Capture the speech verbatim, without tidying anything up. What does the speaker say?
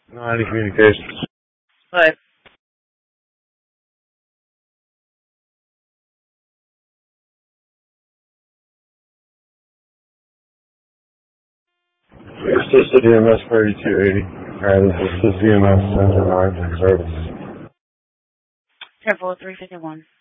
Not any communication. What? It's just the D M S thirty-two eighty. Alright, this is the D M S Center nine Service. Careful, three fifty-one.